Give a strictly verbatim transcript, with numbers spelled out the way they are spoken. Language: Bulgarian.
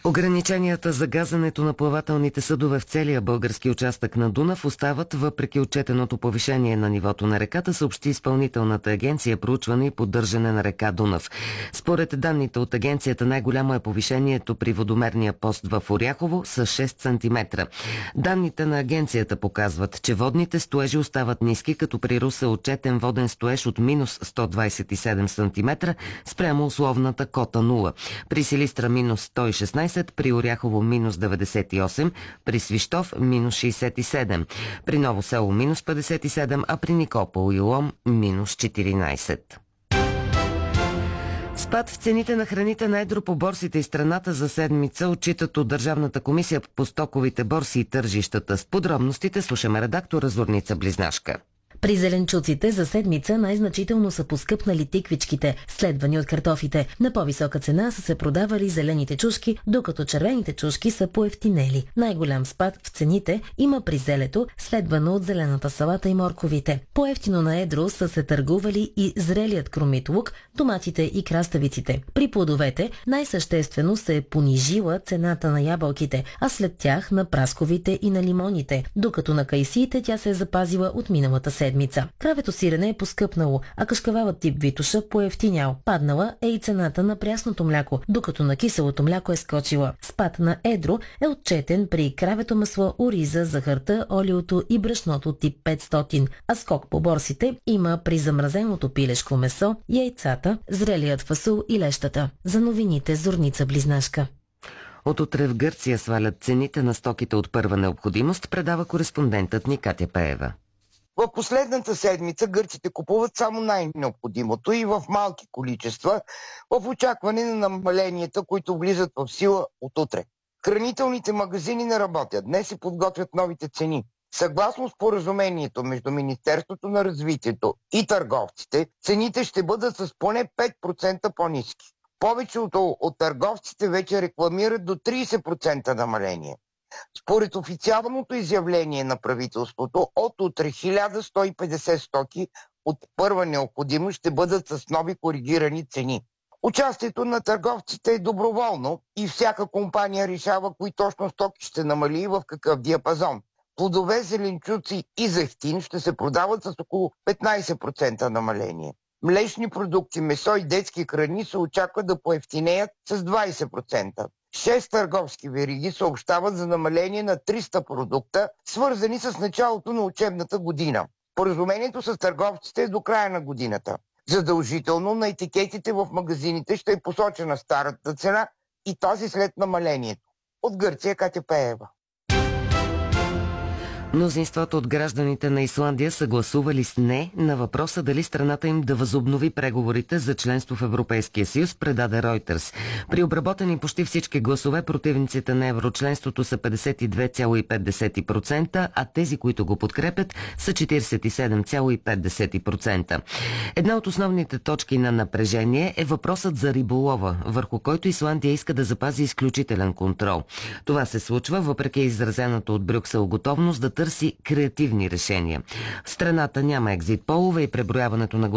Ограниченията за газенето на плавателните съдове в целия български участък на Дунав остават въпреки отчетеното повишение на нивото на реката, съобщи Изпълнителната агенция проучване и поддържане на река Дунав. Според данните от агенцията най-голямо е повишението при водомерния пост в Оряхово с шест сантиметра. Данните на агенцията показват, че водните стоежи остават ниски, като при Русе отчетен воден стоеж от минус сто двадесет и седем сантиметра спрямо условната кота нула. При Силистра минус сто и шестнадесет, при Оряхово минус деветдесет и осем, при Свищов минус шестдесет и седем, при Ново село минус петдесет и седем, а при Никопол и Лом минус четиринадесет. Спад в цените на храните на едро по борсите и страната за седмица отчитат от Държавната комисия по стоковите борси и тържищата. С подробностите слушаме редактора Зорница Близнашка. При зеленчуците за седмица най-значително са поскъпнали тиквичките, следвани от картофите. На по-висока цена са се продавали зелените чушки, докато червените чушки са поевтинели. Най-голям спад в цените има при зелето, следвано от зелената салата и морковите. По-евтино на едро са се търгували и зрелият кромит лук, томатите и краставиците. При плодовете най-съществено се е понижила цената на ябълките, а след тях на прасковите и на лимоните, докато на кайсиите тя се е запазила от миналата седмица. Кравето сирене е поскъпнало, а кашкавалът тип витуша поевтинял. Паднала е и цената на прясното мляко, докато на киселото мляко е скочила. Спад на едро е отчетен при кравето масло, ориза, захарта, олиото и брашното тип петстотин, а скок по борсите има при замразеното пилешко месо, яйцата, зрелият фасул и лещата. За новините Зорница Близнашка. От утре в Гърция свалят цените на стоките от първа необходимост, предава кореспондентът ни Катя Пеева. В последната седмица гърците купуват само най-необходимото и в малки количества, в очакване на намаленията, които влизат в сила от утре. Хранителните магазини не работят. Днес се подготвят новите цени. Съгласно споразумението между Министерството на развитието и търговците, цените ще бъдат с поне пет процента по-ниски. Повечето от търговците вече рекламират до тридесет процента намаление. Според официалното изявление на правителството, от утре хиляда сто и петдесет стоки от първа необходимост ще бъдат с нови коригирани цени. Участието на търговците е доброволно и всяка компания решава кои точно стоки ще намали и в какъв диапазон. Плодове, зеленчуци и зехтин ще се продават с около петнадесет процента намаление. Млечни продукти, месо и детски храни се очаква да поевтинеят с двадесет процента. Шест търговски вериги съобщават за намаление на триста продукта, свързани с началото на учебната година. Споразумението с търговците е до края на годината. Задължително на етикетите в магазините ще е посочена старата цена и тази след намалението. От Гърция Катя Пеева. Мнозинството от гражданите на Исландия са гласували с не на въпроса дали страната им да възобнови преговорите за членство в Европейския съюз, предаде Reuters. При обработени почти всички гласове противниците на еврочленството са петдесет и две цяло и пет десети процента, а тези, които го подкрепят, са четиридесет и седем цяло и пет десети процента. Една от основните точки на напрежение е въпросът за риболова, върху който Исландия иска да запази изключителен контрол. Това се случва въпреки изразената от Брюксел готовност да търси креативни решения. В страната няма екзит полове и преброяването на